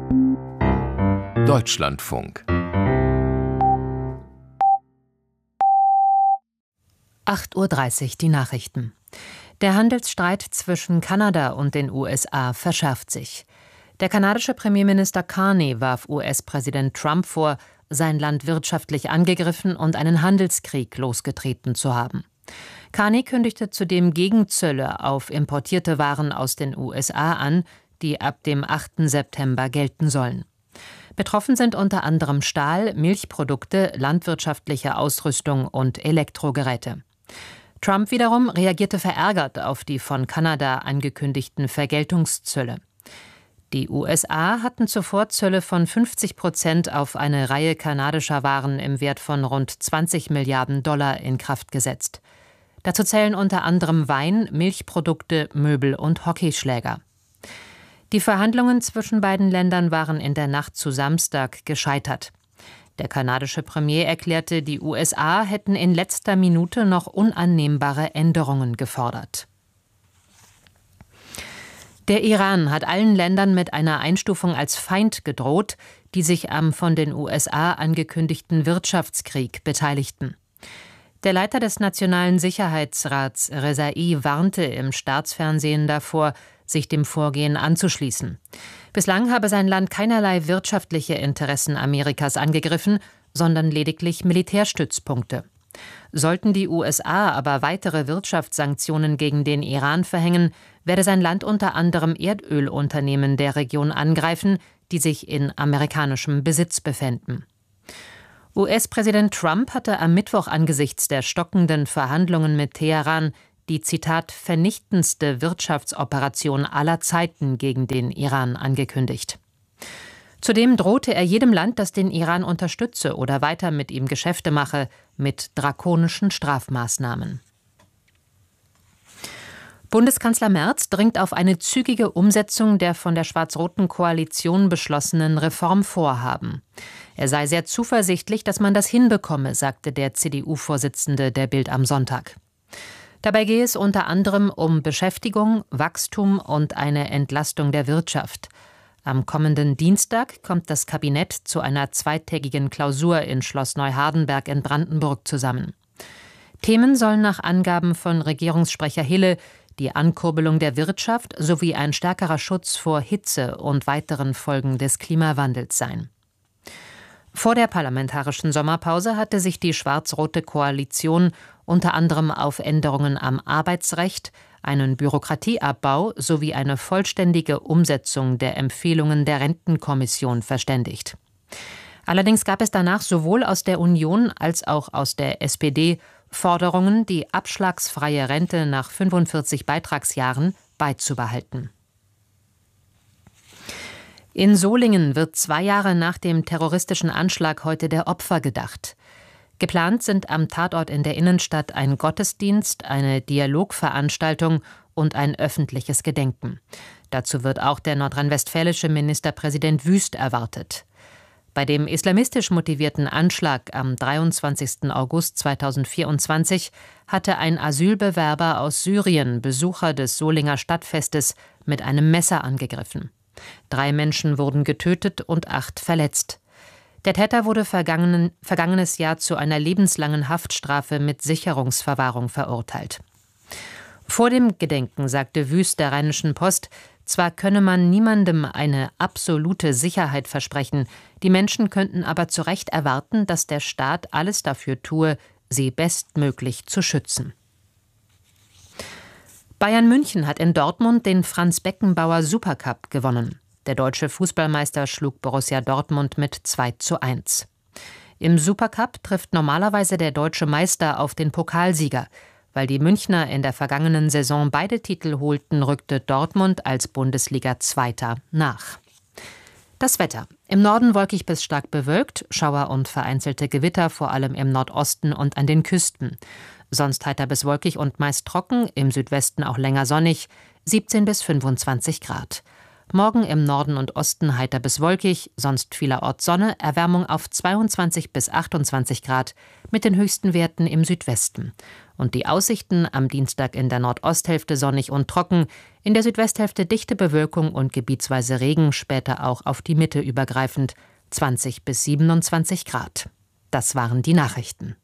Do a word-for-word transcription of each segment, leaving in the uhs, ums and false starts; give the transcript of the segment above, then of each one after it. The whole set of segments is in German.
Deutschlandfunk. acht Uhr dreißig, die Nachrichten. Der Handelsstreit zwischen Kanada und den U S A verschärft sich. Der kanadische Premierminister Carney warf U S-Präsident Trump vor, sein Land wirtschaftlich angegriffen und einen Handelskrieg losgetreten zu haben. Carney kündigte zudem Gegenzölle auf importierte Waren aus den U S A an, die ab dem achten September gelten sollen. Betroffen sind unter anderem Stahl, Milchprodukte, landwirtschaftliche Ausrüstung und Elektrogeräte. Trump wiederum reagierte verärgert auf die von Kanada angekündigten Vergeltungszölle. Die U S A hatten zuvor Zölle von fünfzig Prozent auf eine Reihe kanadischer Waren im Wert von rund zwanzig Milliarden Dollar in Kraft gesetzt. Dazu zählen unter anderem Wein, Milchprodukte, Möbel und Hockeyschläger. Die Verhandlungen zwischen beiden Ländern waren in der Nacht zu Samstag gescheitert. Der kanadische Premier erklärte, die U S A hätten in letzter Minute noch unannehmbare Änderungen gefordert. Der Iran hat allen Ländern mit einer Einstufung als Feind gedroht, die sich am von den U S A angekündigten Wirtschaftskrieg beteiligten. Der Leiter des Nationalen Sicherheitsrats, Rezai, warnte im Staatsfernsehen davor, sich dem Vorgehen anzuschließen. Bislang habe sein Land keinerlei wirtschaftliche Interessen Amerikas angegriffen, sondern lediglich Militärstützpunkte. Sollten die U S A aber weitere Wirtschaftssanktionen gegen den Iran verhängen, werde sein Land unter anderem Erdölunternehmen der Region angreifen, die sich in amerikanischem Besitz befänden. U S-Präsident Trump hatte am Mittwoch angesichts der stockenden Verhandlungen mit Teheran die, Zitat, vernichtendste Wirtschaftsoperation aller Zeiten gegen den Iran angekündigt. Zudem drohte er jedem Land, das den Iran unterstütze oder weiter mit ihm Geschäfte mache, mit drakonischen Strafmaßnahmen. Bundeskanzler Merz dringt auf eine zügige Umsetzung der von der schwarz-roten Koalition beschlossenen Reformvorhaben. Er sei sehr zuversichtlich, dass man das hinbekomme, sagte der C D U-Vorsitzende der Bild am Sonntag. Dabei gehe es unter anderem um Beschäftigung, Wachstum und eine Entlastung der Wirtschaft. Am kommenden Dienstag kommt das Kabinett zu einer zweitägigen Klausur in Schloss Neuhardenberg in Brandenburg zusammen. Themen sollen nach Angaben von Regierungssprecher Hille die Ankurbelung der Wirtschaft sowie ein stärkerer Schutz vor Hitze und weiteren Folgen des Klimawandels sein. Vor der parlamentarischen Sommerpause hatte sich die schwarz-rote Koalition unter anderem auf Änderungen am Arbeitsrecht, einen Bürokratieabbau sowie eine vollständige Umsetzung der Empfehlungen der Rentenkommission verständigt. Allerdings gab es danach sowohl aus der Union als auch aus der S P D Forderungen, die abschlagsfreie Rente nach fünfundvierzig Beitragsjahren beizubehalten. In Solingen wird zwei Jahre nach dem terroristischen Anschlag heute der Opfer gedacht. Geplant sind am Tatort in der Innenstadt ein Gottesdienst, eine Dialogveranstaltung und ein öffentliches Gedenken. Dazu wird auch der nordrhein-westfälische Ministerpräsident Wüst erwartet. Bei dem islamistisch motivierten Anschlag am dreiundzwanzigsten August zweitausendvierundzwanzig hatte ein Asylbewerber aus Syrien Besucher des Solinger Stadtfestes mit einem Messer angegriffen. Drei Menschen wurden getötet und acht verletzt. Der Täter wurde vergangenen, vergangenes Jahr zu einer lebenslangen Haftstrafe mit Sicherungsverwahrung verurteilt. Vor dem Gedenken sagte Wüst der Rheinischen Post, zwar könne man niemandem eine absolute Sicherheit versprechen, die Menschen könnten aber zu Recht erwarten, dass der Staat alles dafür tue, sie bestmöglich zu schützen. Bayern München hat in Dortmund den Franz-Beckenbauer Supercup gewonnen. Der deutsche Fußballmeister schlug Borussia Dortmund mit zwei zu eins. Im Supercup trifft normalerweise der deutsche Meister auf den Pokalsieger. Weil die Münchner in der vergangenen Saison beide Titel holten, rückte Dortmund als Bundesliga-Zweiter nach. Das Wetter. Im Norden wolkig bis stark bewölkt, Schauer und vereinzelte Gewitter, vor allem im Nordosten und an den Küsten. Sonst heiter bis wolkig und meist trocken, im Südwesten auch länger sonnig, siebzehn bis fünfundzwanzig Grad. Morgen im Norden und Osten heiter bis wolkig, sonst vielerorts Sonne, Erwärmung auf zweiundzwanzig bis achtundzwanzig Grad mit den höchsten Werten im Südwesten. Und die Aussichten am Dienstag in der Nordosthälfte sonnig und trocken, in der Südwesthälfte dichte Bewölkung und gebietsweise Regen, später auch auf die Mitte übergreifend, zwanzig bis siebenundzwanzig Grad. Das waren die Nachrichten.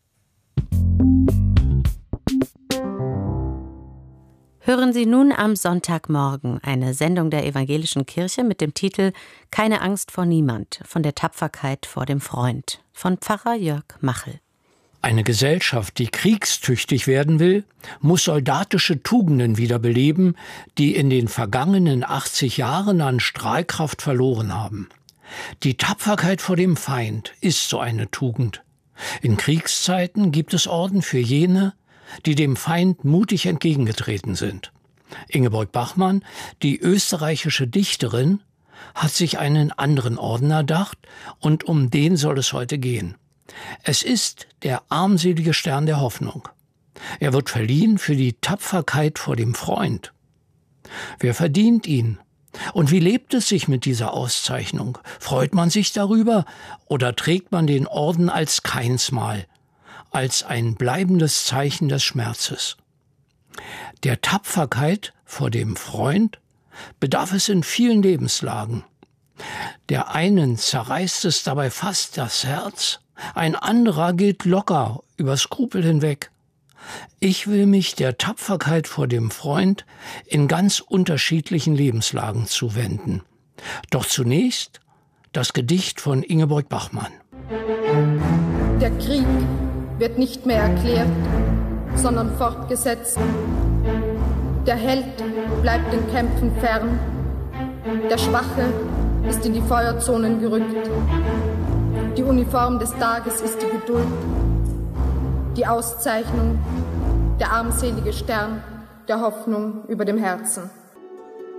Hören Sie nun am Sonntagmorgen eine Sendung der Evangelischen Kirche mit dem Titel »Keine Angst vor niemand« von der Tapferkeit vor dem Freund von Pfarrer Jörg Machel. Eine Gesellschaft, die kriegstüchtig werden will, muss soldatische Tugenden wiederbeleben, die in den vergangenen achtzig Jahren an Strahlkraft verloren haben. Die Tapferkeit vor dem Feind ist so eine Tugend. In Kriegszeiten gibt es Orden für jene, die dem Feind mutig entgegengetreten sind. Ingeborg Bachmann, die österreichische Dichterin, hat sich einen anderen Orden erdacht und um den soll es heute gehen. Es ist der armselige Stern der Hoffnung. Er wird verliehen für die Tapferkeit vor dem Freund. Wer verdient ihn? Und wie lebt es sich mit dieser Auszeichnung? Freut man sich darüber oder trägt man den Orden als Kainsmal, als ein bleibendes Zeichen des Schmerzes? Der Tapferkeit vor dem Freund bedarf es in vielen Lebenslagen. Der einen zerreißt es dabei fast das Herz, ein anderer geht locker über Skrupel hinweg. Ich will mich der Tapferkeit vor dem Freund in ganz unterschiedlichen Lebenslagen zuwenden. Doch zunächst das Gedicht von Ingeborg Bachmann. Der Krieg wird nicht mehr erklärt, sondern fortgesetzt. Der Held bleibt den Kämpfen fern. Der Schwache ist in die Feuerzonen gerückt. Die Uniform des Tages ist die Geduld. Die Auszeichnung, der armselige Stern der Hoffnung über dem Herzen.